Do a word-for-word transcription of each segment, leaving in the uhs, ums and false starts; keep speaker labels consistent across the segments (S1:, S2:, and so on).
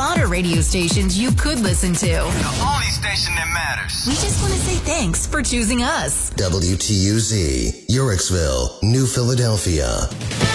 S1: lot of radio stations you could listen to.
S2: The only station that matters.
S1: We just want to say thanks for choosing us.
S3: W T U Z, Yorksville, New Philadelphia.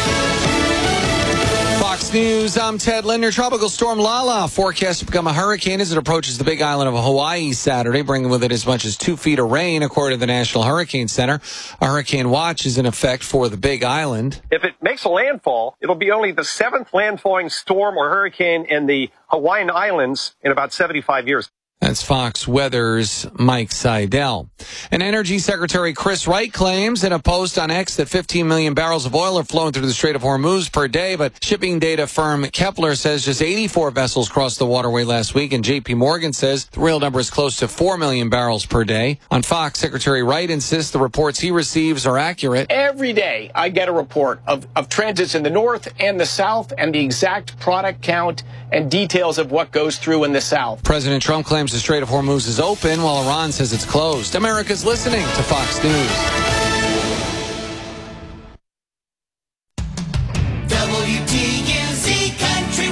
S4: Fox News, I'm Ted Linder. Tropical storm Lala forecast to become a hurricane as it approaches the big island of Hawaii Saturday, bringing with it as much as two feet of rain, according to the National Hurricane Center. A hurricane watch is in effect for the big island.
S5: If it makes a landfall, it'll be only the seventh landfalling storm or hurricane in the Hawaiian Islands in about seventy-five years.
S4: That's Fox Weather's Mike Seidel. And Energy Secretary Chris Wright claims in a post on X that fifteen million barrels of oil are flowing through the Strait of Hormuz per day, but shipping data firm Kepler says just eighty-four vessels crossed the waterway last week, and J P Morgan says the real number is close to four million barrels per day. On Fox, Secretary Wright insists the reports he receives are accurate.
S6: Every day I get a report of, of transits in the north and the south and the exact product count and details of what goes through in the south.
S4: President Trump claims the Strait of Hormuz is open while Iran says it's closed. America's listening to Fox News.
S7: W T U Z Country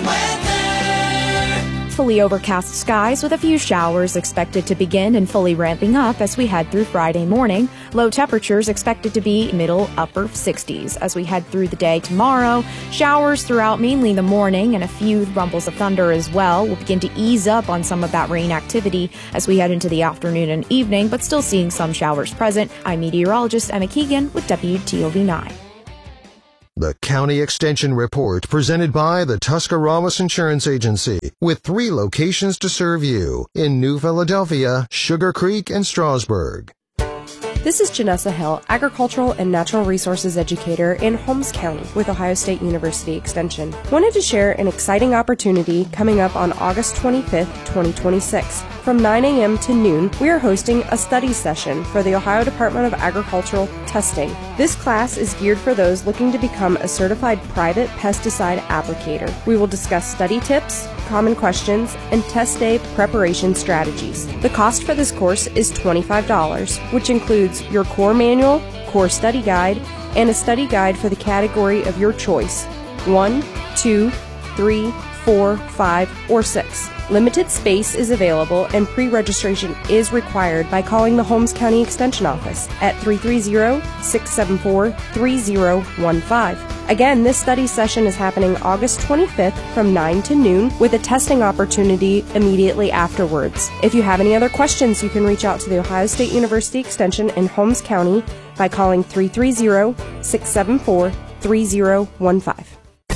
S7: Weather.
S8: Fully overcast skies with a few showers expected to begin and fully ramping up as we head through Friday morning. Low temperatures expected to be middle upper sixties as we head through the day tomorrow. Showers throughout mainly the morning and a few rumbles of thunder as well. We'll begin to ease up on some of that rain activity as we head into the afternoon and evening, but still seeing some showers present. I'm meteorologist Emma Keegan with W T O V nine.
S3: The County Extension Report presented by the Tuscarawas Insurance Agency with three locations to serve you in New Philadelphia, Sugar Creek, and Strasburg.
S9: This is Janessa Hill, Agricultural and Natural Resources Educator in Holmes County with Ohio State University Extension. Wanted to share an exciting opportunity coming up on August twenty-fifth, twenty twenty-six. From nine a.m. to noon, we are hosting a study session for the Ohio Department of Agricultural Testing. This class is geared for those looking to become a certified private pesticide applicator. We will discuss study tips, common questions, and test day preparation strategies. The cost for this course is twenty-five dollars, which includes your core manual, core study guide, and a study guide for the category of your choice, one, two, three, four, five, or six. Limited space is available and pre-registration is required by calling the Holmes County Extension Office at three three zero, six seven four, three zero one five. Again, this study session is happening August twenty-fifth from nine to noon with a testing opportunity immediately afterwards. If you have any other questions, you can reach out to the Ohio State University Extension in Holmes County by calling three three zero, six seven four, three zero one five.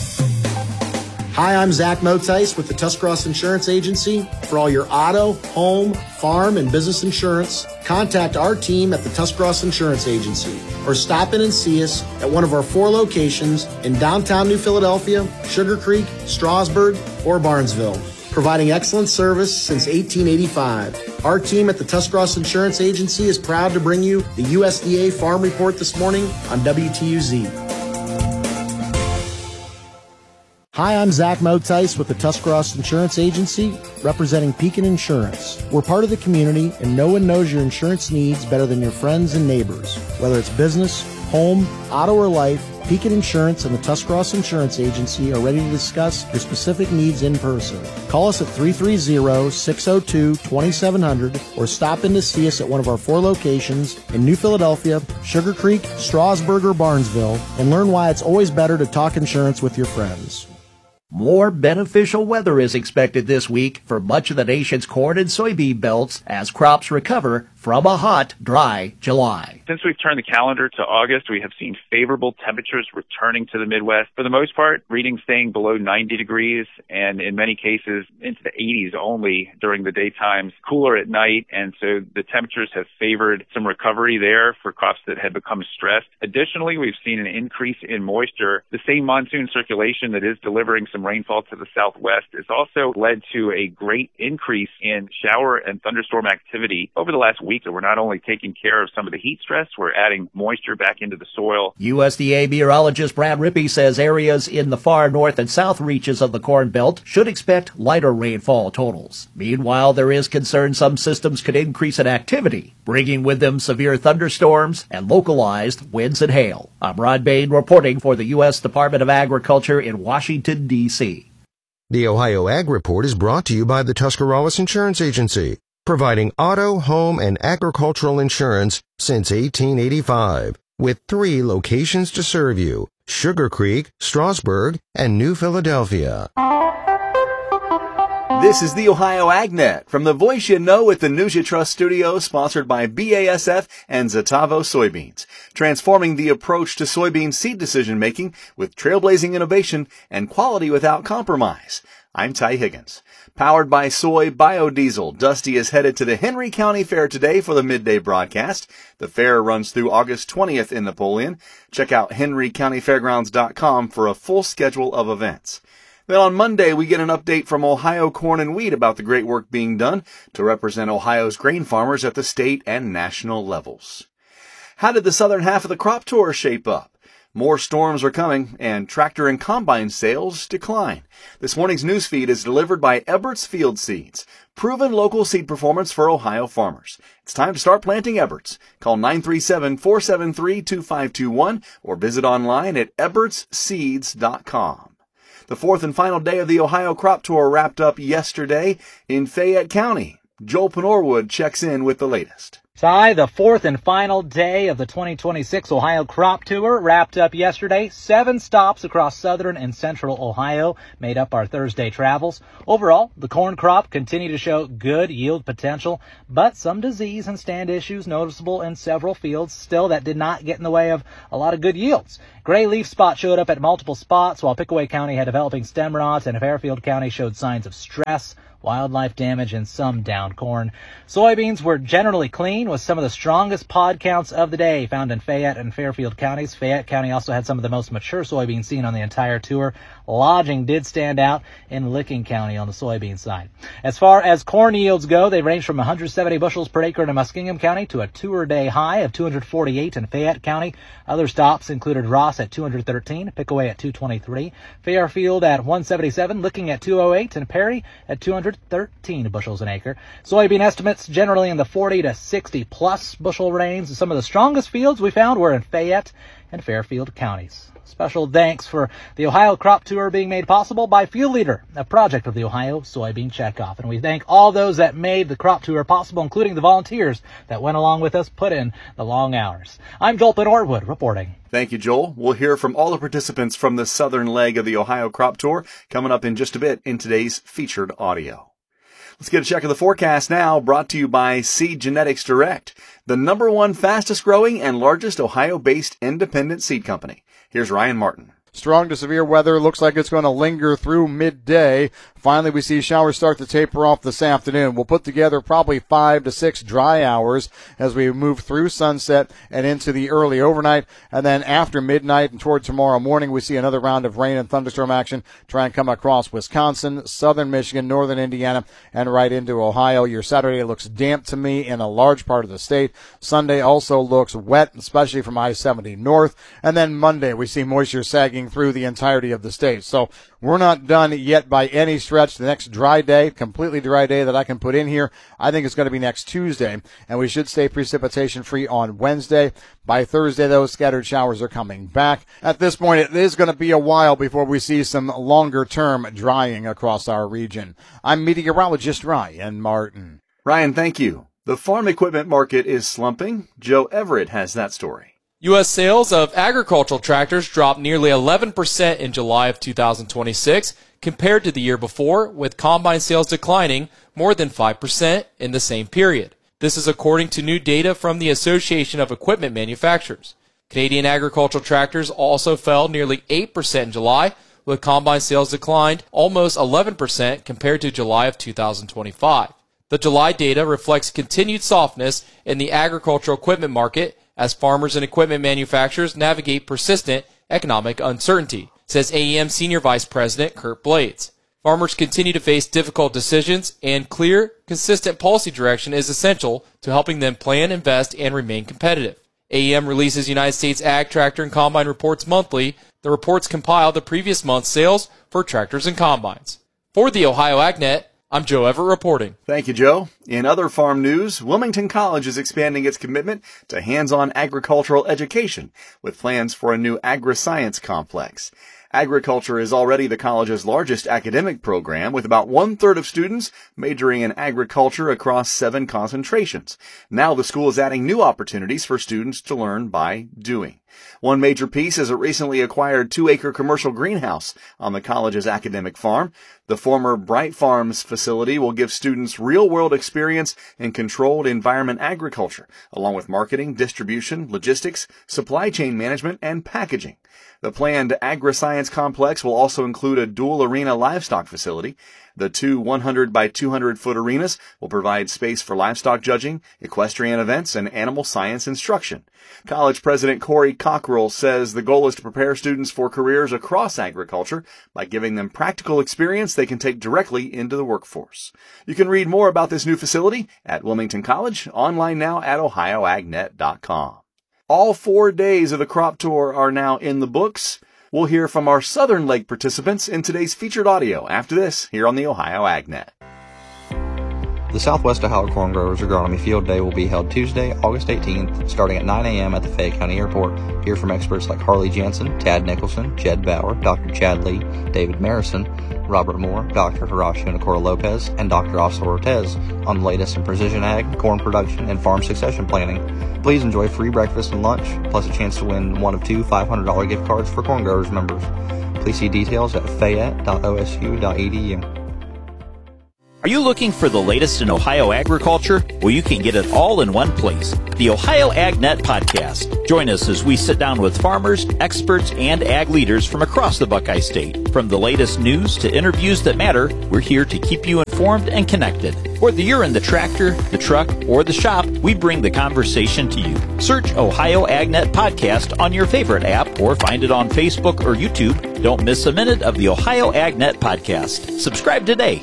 S10: Hi, I'm Zach Motice with the Tuscarawas Insurance Agency. For all your auto, home, farm, and business insurance, contact our team at the Tuscarawas Insurance Agency or stop in and see us at one of our four locations in downtown New Philadelphia, Sugar Creek, Strasburg, or Barnesville, providing excellent service since eighteen eighty-five. Our team at the Tuscarawas Insurance Agency is proud to bring you the U S D A Farm Report this morning on W T U Z. Hi, I'm Zach Motice with the Tuscarawas Insurance Agency, representing Pekin Insurance. We're part of the community, and no one knows your insurance needs better than your friends and neighbors. Whether it's business, home, auto, or life, Pekin Insurance and the Tuscarawas Insurance Agency are ready to discuss your specific needs in person. Call us at three three zero, six zero two, two seven zero zero or stop in to see us at one of our four locations in New Philadelphia, Sugar Creek, Strasburg, or Barnesville, and learn why it's always better to talk insurance with your friends.
S11: More beneficial weather is expected this week for much of the nation's corn and soybean belts as crops recover from a hot, dry July.
S12: Since we've turned the calendar to August, we have seen favorable temperatures returning to the Midwest. For the most part, readings staying below ninety degrees and in many cases into the eighties only during the daytimes, cooler at night. And so the temperatures have favored some recovery there for crops that had become stressed. Additionally, we've seen an increase in moisture. The same monsoon circulation that is delivering some rainfall to the southwest has also led to a great increase in shower and thunderstorm activity over the last week. So we're not only taking care of some of the heat stress, we're adding moisture back into the soil.
S11: U S D A meteorologist Brad Rippey says areas in the far north and south reaches of the Corn Belt should expect lighter rainfall totals. Meanwhile, there is concern some systems could increase in activity, bringing with them severe thunderstorms and localized winds and hail. I'm Rod Bain reporting for the U S Department of Agriculture in Washington, D C
S3: The Ohio Ag Report is brought to you by the Tuscarawas Insurance Agency, providing auto, home, and agricultural insurance since eighteen eighty-five, with three locations to serve you: Sugar Creek, Strasburg, and New Philadelphia.
S13: This is the Ohio AgNet from the voice you know at the News You Trust studio, sponsored by B A S F and Zetavo Soybeans, transforming the approach to soybean seed decision-making with trailblazing innovation and quality without compromise. I'm Ty Higgins. Powered by soy biodiesel, Dusty is headed to the Henry County Fair today for the midday broadcast. The fair runs through August twentieth in Napoleon. Check out henry county fairgrounds dot com for a full schedule of events. Then on Monday, we get an update from Ohio Corn and Wheat about the great work being done to represent Ohio's grain farmers at the state and national levels. How did the southern half of the crop tour shape up? More storms are coming, and tractor and combine sales decline. This morning's newsfeed is delivered by Ebert's Field Seeds, proven local seed performance for Ohio farmers. It's time to start planting Ebert's. Call nine three seven, four seven three, two five two one or visit online at eberts seeds dot com. The fourth and final day of the Ohio Crop Tour wrapped up yesterday in Fayette County. Joel Penorwood checks in with the latest.
S14: Ty, the fourth and final day of the twenty twenty-six Ohio Crop Tour wrapped up yesterday. Seven stops across southern and central Ohio made up our Thursday travels. Overall, the corn crop continued to show good yield potential, but some disease and stand issues noticeable in several fields still that did not get in the way of a lot of good yields. Gray leaf spot showed up at multiple spots, while Pickaway County had developing stem rots and Fairfield County showed signs of stress, wildlife damage, and some downed corn. Soybeans were generally clean, with some of the strongest pod counts of the day found in Fayette and Fairfield counties. Fayette County also had some of the most mature soybeans seen on the entire tour. Lodging did stand out in Licking County on the soybean side. As far as corn yields go, they range from one hundred seventy bushels per acre in Muskingum County to a tour day high of two hundred forty-eight in Fayette County. Other stops included Ross at two hundred thirteen, Pickaway at two twenty-three, Fairfield at one seventy-seven, Licking at two oh eight, and Perry at two hundred thirteen bushels an acre. Soybean estimates generally in the forty to sixty plus bushel range. Some of the strongest fields we found were in Fayette and Fairfield counties. Special thanks for the Ohio Crop Tour being made possible by Field Leader, a project of the Ohio Soybean Checkoff. And we thank all those that made the crop tour possible, including the volunteers that went along with us, put in the long hours. I'm Joel Penorwood reporting.
S13: Thank you, Joel. We'll hear from all the participants from the southern leg of the Ohio Crop Tour coming up in just a bit in today's featured audio. Let's get a check of the forecast now, brought to you by Seed Genetics Direct, the number one fastest growing and largest Ohio-based independent seed company. Here's Ryan Martin.
S15: Strong to severe weather looks like it's going to linger through midday. Finally, we see showers start to taper off this afternoon. We'll put together probably five to six dry hours as we move through sunset and into the early overnight. And then after midnight and toward tomorrow morning, we see another round of rain and thunderstorm action try and come across Wisconsin, southern Michigan, northern Indiana, and right into Ohio. Your Saturday looks damp to me in a large part of the state. Sunday also looks wet, especially from I seventy north. And then Monday, we see moisture sagging through the entirety of the state. So we're not done yet by any stretch. The next dry day, completely dry day that I can put in here, I think it's going to be next Tuesday, and we should stay precipitation free on Wednesday. By Thursday, those scattered showers are coming back. At this point, it is going to be a while before we see some longer term drying across our region. I'm meteorologist Ryan Martin.
S13: Ryan, thank you. The farm equipment market is slumping. Joe Everett has that story.
S16: U S sales of agricultural tractors dropped nearly eleven percent in July of two thousand twenty-six compared to the year before, with combine sales declining more than five percent in the same period. This is according to new data from the Association of Equipment Manufacturers. Canadian agricultural tractors also fell nearly eight percent in July, with combine sales declined almost eleven percent compared to July of two thousand twenty-five. The July data reflects continued softness in the agricultural equipment market as farmers and equipment manufacturers navigate persistent economic uncertainty, says A E M Senior Vice President Kurt Blades. Farmers continue to face difficult decisions, and clear, consistent policy direction is essential to helping them plan, invest, and remain competitive. A E M releases United States Ag Tractor and Combine reports monthly. The reports compile the previous month's sales for tractors and combines. For the Ohio AgNet, I'm Joe Everett reporting.
S13: Thank you, Joe. In other farm news, Wilmington College is expanding its commitment to hands-on agricultural education with plans for a new agri-science complex. Agriculture is already the college's largest academic program, with about one-third of students majoring in agriculture across seven concentrations. Now the school is adding new opportunities for students to learn by doing. One major piece is a recently acquired two-acre commercial greenhouse on the college's academic farm. The former Bright Farms facility will give students real-world experience in controlled environment agriculture, along with marketing, distribution, logistics, supply chain management, and packaging. The planned agri-science complex will also include a dual-arena livestock facility. The two one hundred by two hundred foot arenas will provide space for livestock judging, equestrian events, and animal science instruction. College President Corey Cockrell says the goal is to prepare students for careers across agriculture by giving them practical experience they can take directly into the workforce. You can read more about this new facility at Wilmington College, online now at ohio ag net dot com. All four days of the crop tour are now in the books. We'll hear from our Southern Leg participants in today's featured audio after this here on the Ohio AgNet.
S17: The Southwest Ohio Corn Growers Agronomy Field Day will be held Tuesday, August eighteenth, starting at nine a.m. at the Fayette County Airport. Hear from experts like Harley Jansen, Tad Nicholson, Jed Bauer, Doctor Chad Lee, David Marison, Robert Moore, Doctor Horacio Nicora Lopez, and Doctor Oscar Ortez on the latest in precision ag, corn production, and farm succession planning. Please enjoy free breakfast and lunch, plus a chance to win one of two five hundred dollars gift cards for Corn Growers members. Please see details at fayette dot o s u dot e d u.
S18: Are you looking for the latest in Ohio agriculture? Well, you can get it all in one place. The Ohio AgNet Podcast. Join us as we sit down with farmers, experts, and ag leaders from across the Buckeye State. From the latest news to interviews that matter, we're here to keep you informed and connected. Whether you're in the tractor, the truck, or the shop, we bring the conversation to you. Search Ohio AgNet Podcast on your favorite app or find it on Facebook or YouTube. Don't miss a minute of the Ohio AgNet Podcast. Subscribe today.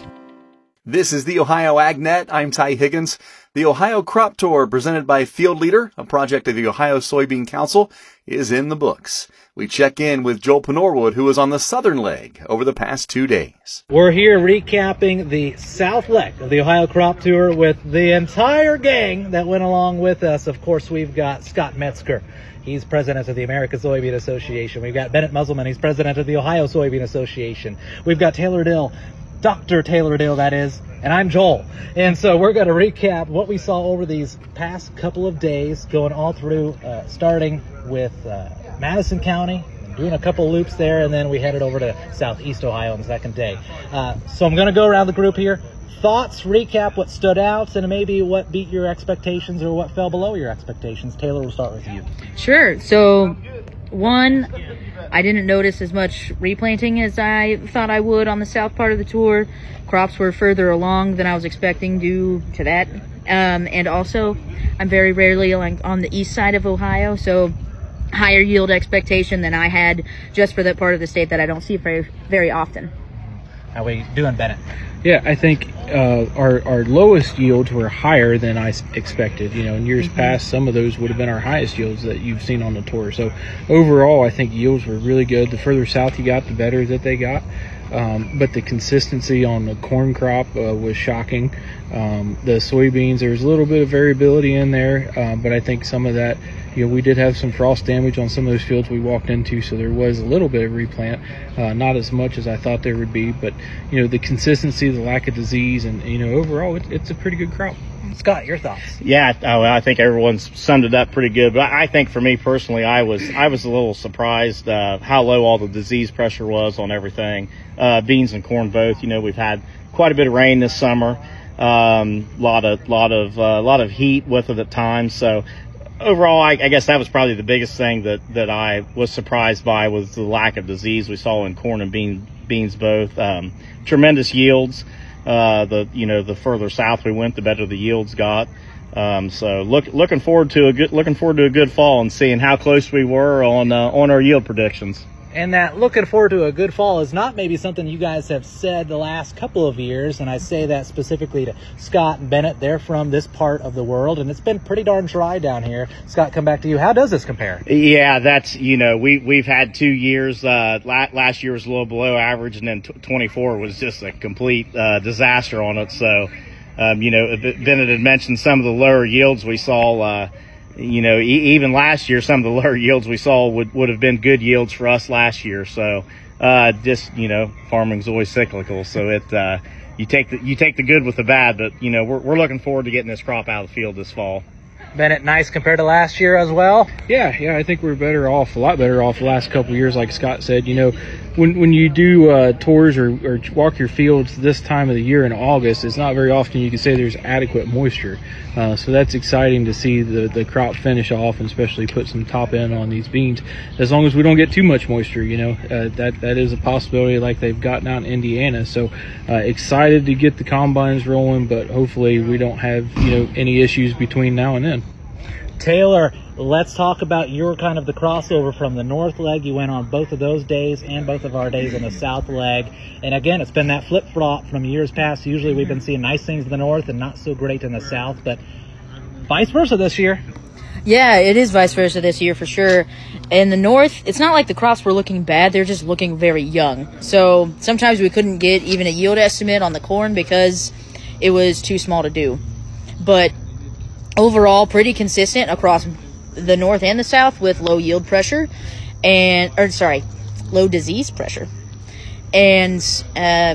S13: This is the Ohio AgNet. I'm Ty Higgins. The Ohio Crop Tour, presented by Field Leader, a project of the Ohio Soybean Council, is in the books. We check in with Joel Penorwood, who was on the southern leg over the past two days.
S14: We're here recapping the south leg of the Ohio Crop Tour with the entire gang that went along with us. Of course, we've got Scott Metzger. He's president of the American Soybean Association. We've got Bennett Musselman. He's president of the Ohio Soybean Association. We've got Taylor Dill. Doctor Taylor Dill, that is, and I'm Joel. And so we're going to recap what we saw over these past couple of days, going all through, uh, starting with uh, Madison County, doing a couple loops there, and then we headed over to Southeast Ohio on the second day. Uh, so I'm going to go around the group here. Thoughts, recap what stood out, and maybe what beat your expectations or what fell below your expectations. Taylor, we'll start with you.
S19: Sure. So, one, I didn't notice as much replanting as I thought I would on the south part of the tour. Crops were further along than I was expecting due to that. Um, and also, I'm very rarely like on the east side of Ohio, so higher yield expectation than I had just for that part of the state that I don't see very, very often.
S14: How are we doing, Bennett?
S20: Yeah, I think uh, our our lowest yields were higher than I expected. You know, in years mm-hmm. past, some of those would have been our highest yields that you've seen on the tour. So overall, I think yields were really good. The further south you got, the better that they got. Um, but the consistency on the corn crop uh, was shocking. Um, the soybeans, there was a little bit of variability in there, uh, but I think some of that, you know, we did have some frost damage on some of those fields we walked into, so there was a little bit of replant, uh, not as much as I thought there would be, but, you know, the consistency, the lack of disease, and, you know, overall, it, it's a pretty good crop.
S14: Scott, your thoughts?
S21: Yeah, I, I think everyone's summed it up pretty good, but I think for me personally, I was I was a little surprised uh, how low all the disease pressure was on everything, uh, beans and corn both. You know, we've had quite a bit of rain this summer, um, lot of lot of uh, lot of heat with it at times, so overall, I, I guess that was probably the biggest thing that, that I was surprised by was the lack of disease we saw in corn and bean, beans both. Um, tremendous yields. Uh, the you know the further south we went, the better the yields got. Um, so look looking forward to a good looking forward to a good fall and seeing how close we were on uh, on our yield predictions.
S14: And that looking forward to a good fall is not maybe something you guys have said the last couple of years, and I say that specifically to Scott and Bennett. They're from this part of the world, and it's been pretty darn dry down here. Scott, come back to you. How does this compare?
S21: Yeah, that's, you know, we, we've had two years. Uh, last year was a little below average, and then twenty-four was just a complete uh, disaster on it. So, um, you know, Bennett had mentioned some of the lower yields we saw. Uh, You know, e- even last year, some of the lower yields we saw would, would have been good yields for us last year. So, Uh, just, you know, farming's always cyclical. So it, uh, you take the, you take the good with the bad, but, you know, we're, we're looking forward to getting this crop out of the field this fall.
S14: Bennett, nice compared to last year as well?
S20: Yeah, yeah, I think we're better off, a lot better off the last couple of years, like Scott said. You know, when when you do uh, tours or, or walk your fields this time of the year in August, it's not very often you can say there's adequate moisture. Uh, so that's exciting to see the, the crop finish off and especially put some top end on these beans. As long as we don't get too much moisture, you know, uh, that, that is a possibility like they've gotten out in Indiana. So uh, excited to get the combines rolling, but hopefully we don't have, you know, any issues between now and then.
S14: Taylor, let's talk about your kind of the crossover from the north leg. You went on both of those days and both of our days on the south leg. And again, it's been that flip-flop from years past. Usually we've been seeing nice things in the north and not so great in the south, but vice versa this year.
S19: Yeah, it is vice versa this year for sure. In the north, it's not like the crops were looking bad. They're just looking very young. So sometimes we couldn't get even a yield estimate on the corn because it was too small to do. But overall, pretty consistent across the north and the south with low yield pressure and, or sorry, low disease pressure. And uh,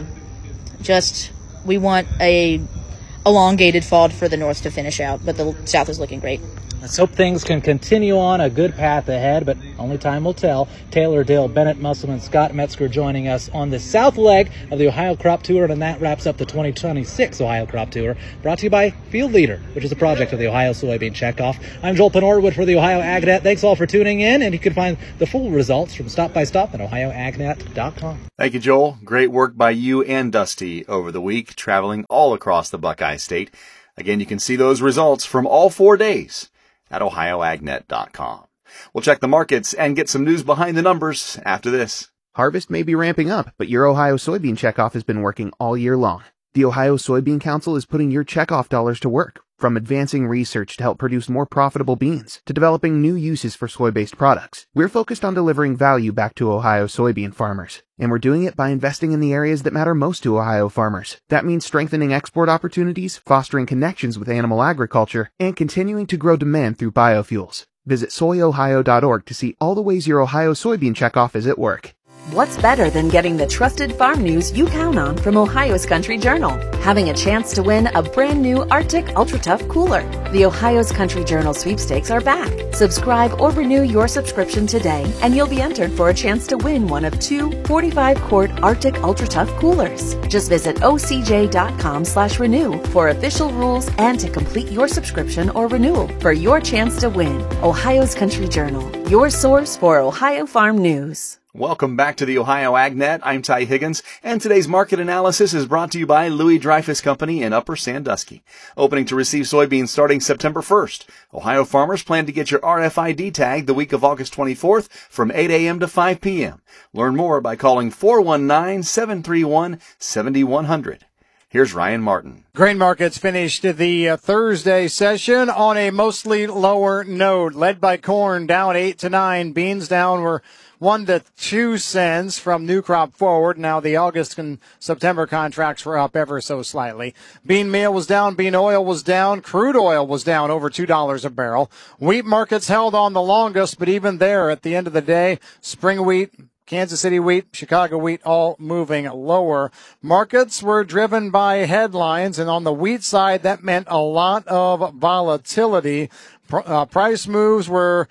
S19: just, we want a elongated fall for the north to finish out, but the south is looking great.
S14: Let's hope things can continue on a good path ahead, but only time will tell. Taylor Dill, Bennett Musselman, Scott Metzger joining us on the south leg of the Ohio Crop Tour, and that wraps up the twenty twenty-six Ohio Crop Tour, brought to you by Field Leader, which is a project of the Ohio Soybean Checkoff. I'm Joel Penorwood for the Ohio AgNet. Thanks all for tuning in, and you can find the full results from Stop by Stop at ohio ag net dot com.
S13: Thank you, Joel. Great work by you and Dusty over the week, traveling all across the Buckeye State. Again, you can see those results from all four days at ohio ag net dot com. We'll check the markets and get some news behind the numbers after this.
S2: Harvest may be ramping up, but your Ohio Soybean Checkoff has been working all year long. The Ohio Soybean Council is putting your checkoff dollars to work, from advancing research to help produce more profitable beans to developing new uses for soy-based products. We're focused on delivering value back to Ohio soybean farmers, and we're doing it by investing in the areas that matter most to Ohio farmers. That means strengthening export opportunities, fostering connections with animal agriculture, and continuing to grow demand through biofuels. Visit soy ohio dot org to see all the ways your Ohio Soybean Checkoff is at work.
S22: What's better than getting the trusted farm news you count on from Ohio's Country Journal? Having a chance to win a brand new Arctic Ultra Tough cooler. The Ohio's Country Journal sweepstakes are back. Subscribe or renew your subscription today, and you'll be entered for a chance to win one of two forty-five quart Arctic Ultra Tough coolers. Just visit o c j dot com slash renew for official rules and to complete your subscription or renewal for your chance to win. Ohio's Country Journal, your source for Ohio farm news.
S13: Welcome back to the Ohio AgNet. I'm Ty Higgins, and today's market analysis is brought to you by Louis Dreyfus Company in Upper Sandusky. Opening to receive soybeans starting September first. Ohio farmers plan to get your R F I D tag the week of August twenty-fourth from eight a.m. to five p.m. Learn more by calling four one nine, seven three one, seven one zero zero. Here's Ryan Martin.
S15: Grain markets finished the uh, Thursday session on a mostly lower note, led by corn down eight to nine. Beans down were one to two cents from new crop forward. Now the August and September contracts were up ever so slightly. Bean meal was down. Bean oil was down. Crude oil was down over two dollars a barrel. Wheat markets held on the longest, but even there at the end of the day, spring wheat, Kansas City wheat, Chicago wheat, all moving lower. Markets were driven by headlines, and on the wheat side, that meant a lot of volatility. Uh, price moves were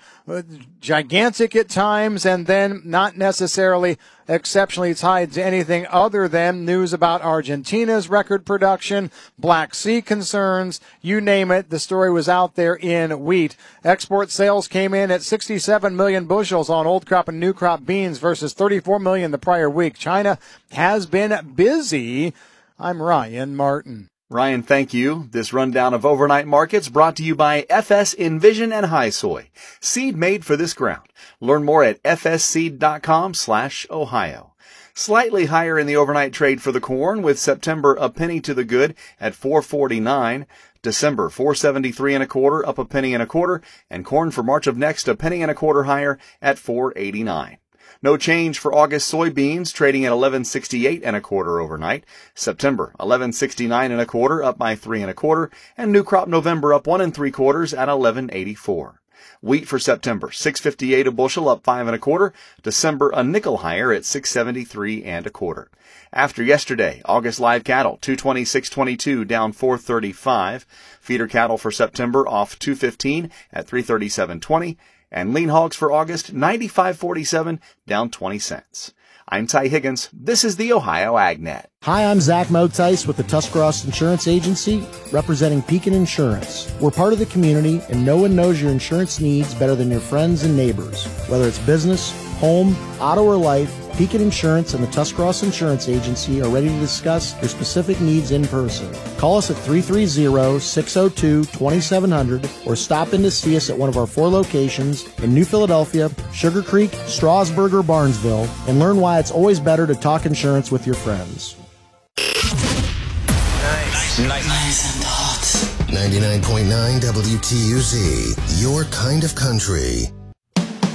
S15: gigantic at times, and then not necessarily exceptionally tied to anything other than news about Argentina's record production, Black Sea concerns, you name it. The story was out there in wheat. Export sales came in at sixty-seven million bushels on old crop and new crop beans versus thirty-four million the prior week. China has been busy. I'm Ryan Martin.
S13: Ryan, thank you. This rundown of overnight markets brought to you by F S Envision and High Soy. Seed made for this ground. Learn more at f s seed dot com slash ohio. Slightly higher in the overnight trade for the corn, with September a penny to the good at four forty-nine. December four seventy-three and a quarter, up a penny and a quarter, and corn for March of next a penny and a quarter higher at four eighty-nine. No change for August soybeans, trading at eleven sixty-eight and a quarter overnight. September eleven sixty-nine and a quarter, up by three and a quarter, and new crop November up one and three quarters at eleven eighty-four. Wheat for September, six fifty-eight a bushel, up five and a quarter. December, a nickel higher at six seventy-three and a quarter. After yesterday, August live cattle, two twenty-six twenty-two, down four thirty-five. Feeder cattle for September off two fifteen at three thirty-seven twenty. And lean hogs for August, ninety-five forty-seven, down twenty cents. I'm Ty Higgins. This is the Ohio AgNet.
S10: Hi, I'm Zach Motice with the Tuscarawas Insurance Agency, representing Pekin Insurance. We're part of the community, and no one knows your insurance needs better than your friends and neighbors. Whether it's business, home, auto, or life, Pekin Insurance and the Tuscarawas Insurance Agency are ready to discuss your specific needs in person. Call us at three three zero, six zero two, two seven zero zero or stop in to see us at one of our four locations in New Philadelphia, Sugar Creek, Strasburg, or Barnesville, and learn why it's always better to talk insurance with your friends.
S7: Nice. Nice. Nice and hot.
S3: ninety-nine point nine W T U Z, your kind of country.